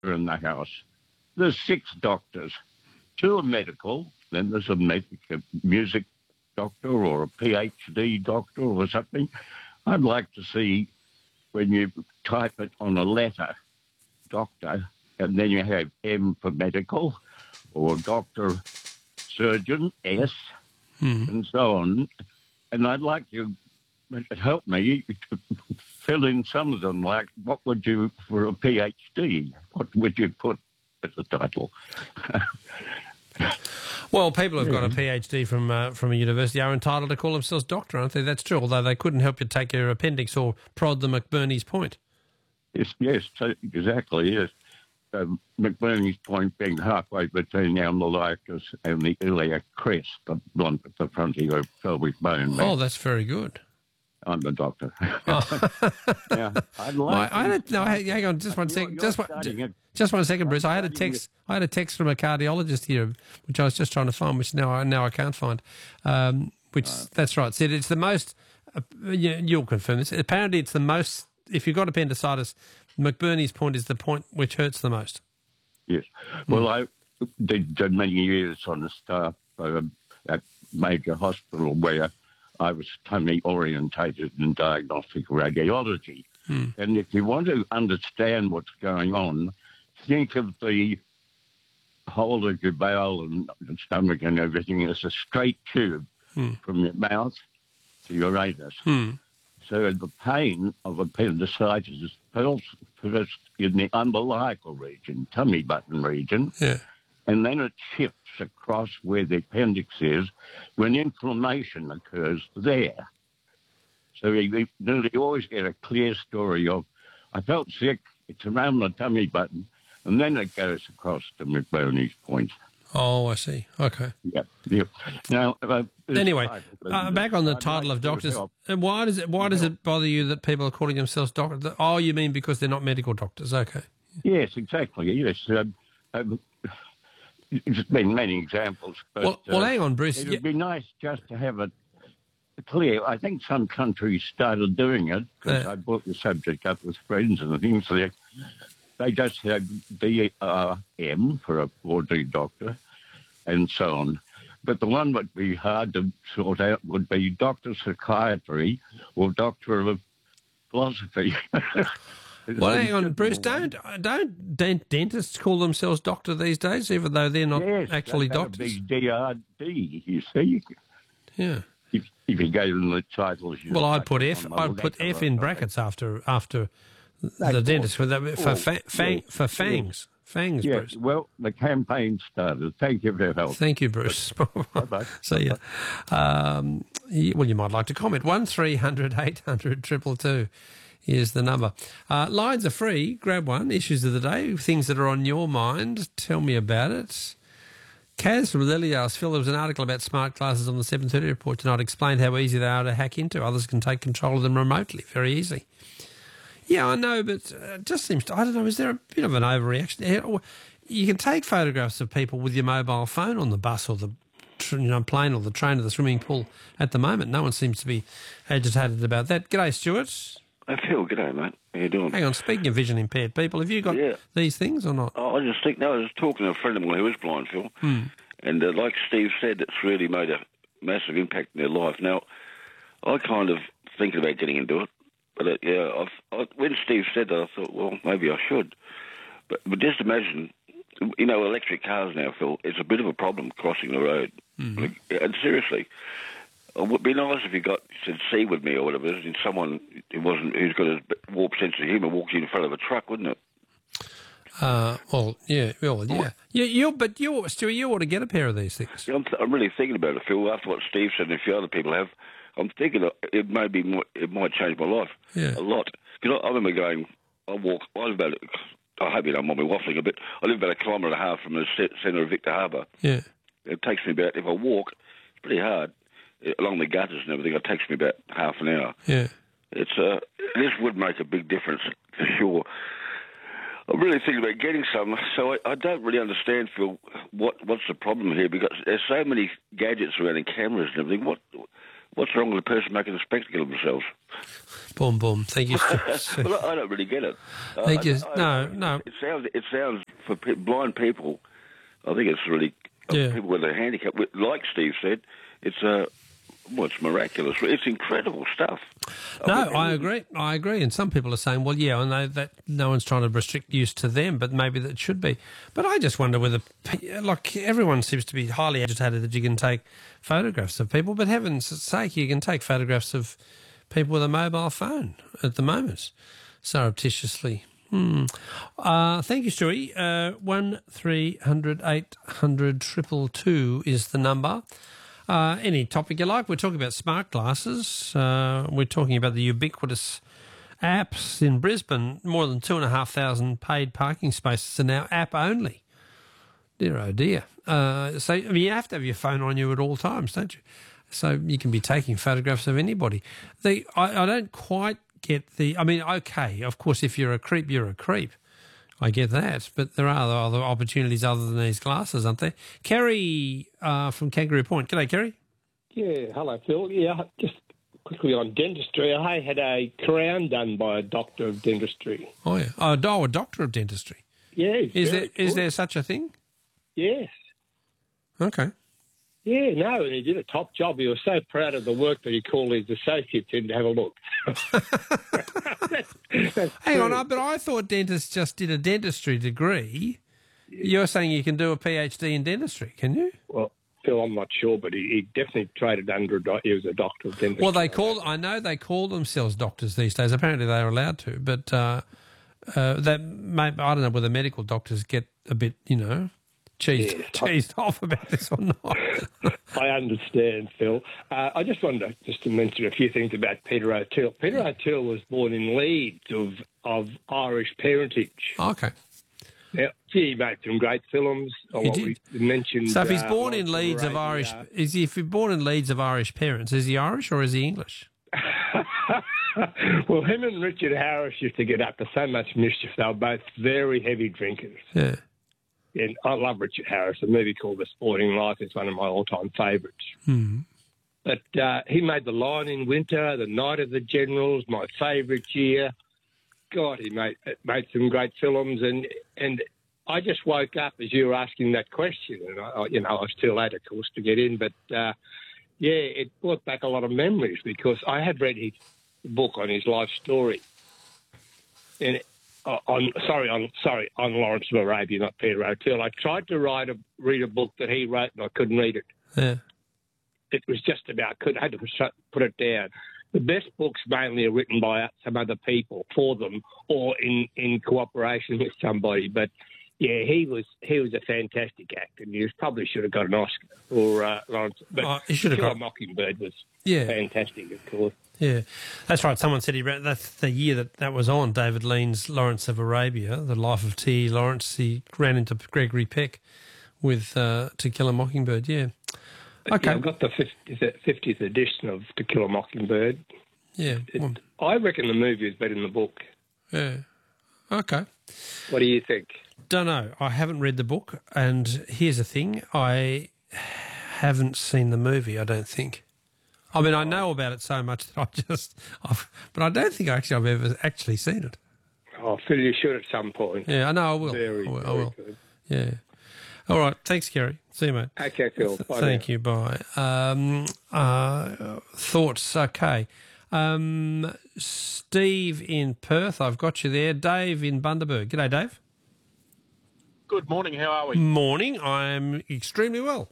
in the house. There's 6 doctors. 2 are medical, then there's a music doctor or a PhD doctor or something. I'd like to see when you type it on a letter, doctor, and then you have M for medical, or doctor, surgeon, S, and so on. And I'd like you to help me to fill in some of them, like what would you, for a PhD, what would you put as a title? Well, people who've got a PhD from a university are entitled to call themselves doctor, aren't they? That's true, although they couldn't help you take your appendix or prod the McBurney's point. Yes, exactly, yes. McBurney's point being halfway between the umbilicus and the iliac crest, the one at the front of your pelvic bone. Oh, that's very good. I'm the doctor. Yeah, I'd like. Hang on, just one second. Just one second, Bruce. I had a text from a cardiologist here, which I was just trying to find, which now I can't find. That's right. Said it's the most. You'll confirm this. Apparently, it's the most. If you've got appendicitis, McBurney's point is the point which hurts the most. Yes. Well, I did many years on the staff at major hospital where I was totally orientated in diagnostic radiology. And if you want to understand what's going on, think of the whole of your bowel and stomach and everything as a straight tube from your mouth to your anus. So the pain of appendicitis is first in the umbilical region, tummy button region, and then it shifts across where the appendix is when inflammation occurs there. So you nearly always get a clear story of, I felt sick, it's around the tummy button, and then it goes across to McBurney's point. Oh, I see. Okay. Yeah. Now, anyway, back on the title of doctors. Why does it bother you that people are calling themselves doctors? Oh, you mean because they're not medical doctors? Okay. Yes, exactly. Yes. There's been many examples. But, well, hang on, Bruce. It would be nice just to have it clear. I think some countries started doing it because I brought the subject up with friends and things. They just had DRM for a 4D doctor and so on. But the one that would be hard to sort out would be Doctor Psychiatry or Doctor of Philosophy. Well, hang on, Bruce. Don't dentists call themselves doctor these days, even though they're not actually doctors? Yes, DRD, you see. Yeah. If you gave them the titles... Well, I'd put F in brackets after the dentist for fangs. Fangs, yes, Bruce. Well, the campaign started. Thank you for your help. Thank you, Bruce. Bye-bye. See ya. Well, you might like to comment. 1300 800 222 is the number. Lines are free. Grab one. Issues of the day. Things that are on your mind. Tell me about it. Kaz from Lily asked, Phil, there was an article about smart glasses on the 7:30 report tonight. Explained how easy they are to hack into. Others can take control of them remotely. Very easy. Yeah, I know, but it just seems to, I don't know, is there a bit of an overreaction? You can take photographs of people with your mobile phone on the bus or the plane or the train or the swimming pool at the moment. No one seems to be agitated about that. G'day, Stuart. Hey, Phil, g'day, mate. How you doing? Hang on, speaking of vision impaired people, have you got these things or not? Oh, I was talking to a friend of mine who is blind, Phil, and like Steve said, it's really made a massive impact in their life. Now, I kind of thinking about getting into it, but when Steve said that, I thought, well, maybe I should. But just imagine, electric cars now, Phil, it's a bit of a problem crossing the road. And seriously, it would be nice if you said C with me or whatever, and someone who's got a warped sense of humour walks in front of a truck, wouldn't it? But Stuart, you ought to get a pair of these things. Yeah, I'm really thinking about it, Phil. After what Steve said and a few other people have, I'm thinking it might change my life a lot. Because I remember going, I live about, I hope you don't mind me waffling a bit, I live about 1.5 kilometres from the centre of Victor Harbour. Yeah. It takes me about, if I walk, it's pretty hard, along the gutters and everything, it takes me about half an hour. Yeah. This would make a big difference, for sure. I'm really thinking about getting some, so I don't really understand, Phil, what's the problem here, because there's so many gadgets around and cameras and everything. what's wrong with the person making a spectacle of themselves? Boom, boom. Thank you, Stuart. Well, I don't really get it. Thank you. No. It sounds for blind people. I think it's really people with a handicap. Like Steve said, it's it's miraculous. It's incredible stuff. I agree. And some people are saying, well, yeah, I know that no one's trying to restrict use to them, but maybe that should be. But I just wonder whether, like, everyone seems to be highly agitated that you can take photographs of people, but heaven's sake, you can take photographs of people with a mobile phone at the moment, surreptitiously. Thank you, Stewie. 1300 800 222 is the number. Any topic you like. We're talking about smart glasses. We're talking about the ubiquitous apps in Brisbane. More than 2,500 paid parking spaces are now app only. Dear, oh dear. So you have to have your phone on you at all times, don't you? So you can be taking photographs of anybody. I don't quite get okay, of course, if you're a creep, you're a creep. I get that, but there are other opportunities other than these glasses, aren't there? Kerry from Kangaroo Point. G'day, Kerry. Yeah, hello, Phil. Yeah, just quickly on dentistry. I had a crown done by a doctor of dentistry. Oh, yeah. A doctor of dentistry. Yeah. Is there such a thing? Yes. Okay. Yeah, no, and he did a top job. He was so proud of the work that he called his associates in to have a look. Hang on, but I thought dentists just did a dentistry degree. You're saying you can do a PhD in dentistry, can you? Well, Phil, I'm not sure, but he definitely traded under he was a doctor of dentistry. Well, I know they call themselves doctors these days. Apparently they're allowed to, but I don't know whether medical doctors get a bit, cheesed off about this or not. I understand, Phil. I just wanted to mention a few things about Peter O'Toole. Peter O'Toole was born in Leeds of Irish parentage. Okay. Now, he made some great films. He did. We mentioned. So if he's born in Leeds of Irish, if he's born in Leeds of Irish parents, is he Irish or is he English? Well, him and Richard Harris used to get up to so much mischief. They were both very heavy drinkers. Yeah. And I love Richard Harris. A movie called The Sporting Life is one of my all-time favourites. Mm. But he made The Lion in Winter, The Night of the Generals, my favourite year. God, he made some great films. And I just woke up as you were asking that question. And, I was too late, of course, to get in. But, it brought back a lot of memories because I had read his book on his life story. And on Lawrence of Arabia, not Peter O'Toole. I tried to read a book that he wrote, and I couldn't read it. Yeah. It was just about I had to put it down. The best books mainly are written by some other people for them, or in cooperation with somebody. But yeah, he was a fantastic actor, and he probably should have got an Oscar for Lawrence. But he should have got Mockingbird was fantastic, of course. Yeah, that's right. Someone said that's the year that was on David Lean's Lawrence of Arabia, The Life of T. Lawrence. He ran into Gregory Peck with To Kill a Mockingbird. Yeah. Okay. Yeah, I've got the 50th edition of To Kill a Mockingbird. Yeah. I reckon the movie is better than the book. Yeah. Okay. What do you think? Don't know. I haven't read the book, and here's the thing: I haven't seen the movie. I don't think. I mean, I know about it so much that but I don't think I've ever actually seen it. Oh, Phil, you should at some point. Yeah, I know I will. Very will. Good. Yeah. All right. Thanks, Kerry. See you, mate. Okay, Phil. Thank you. Bye. Thoughts? Okay. Steve in Perth, I've got you there. Dave in Bundaberg. G'day, Dave. Good morning. How are we? Morning. I'm extremely well.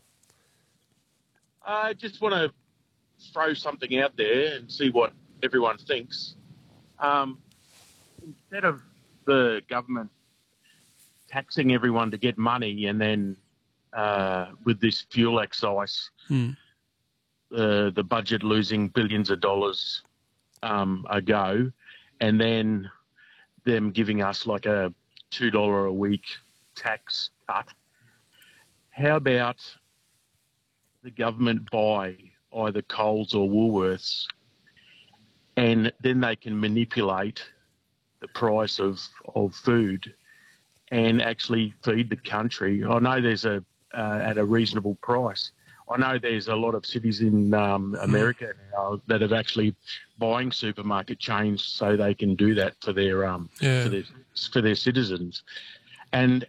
I just want to throw something out there and see what everyone thinks. Instead of the government taxing everyone to get money and then with this fuel excise, the budget losing billions of dollars a go, and then them giving us like a $2 a week tax cut, how about the government buy either Coles or Woolworths, and then they can manipulate the price of food and actually feed the country? I know there's at a reasonable price. I know there's a lot of cities in America now that have actually buying supermarket chains so they can do that for their for their citizens. And